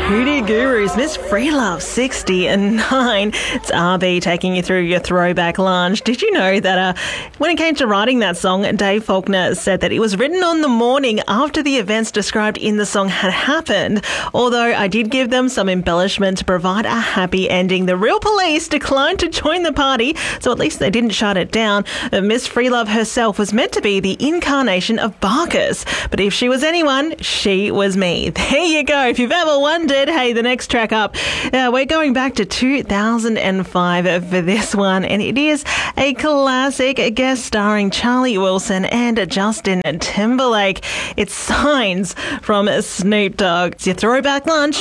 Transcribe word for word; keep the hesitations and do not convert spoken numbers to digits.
Hootie Gurus, Miss Freelove sixty-nine. It's R B taking you through your throwback lunch. Did you know that uh, when it came to writing that song, Dave Faulkner said that it was written on the morning after the events described in the song had happened. Although I did give them some embellishment to provide a happy ending. The Real Police declined to join the party, so at least they didn't shut it down. Uh, Miss Freelove herself was meant to be the incarnation of Barkus, but if she was anyone, she was me. There you go. If you've ever wondered, hey, the next track up, uh, we're going back to two thousand five for this one, and it is a classic, a guest starring Charlie Wilson and Justin Timberlake. It's Signs from Snoop Dogg. It's your throwback lunch.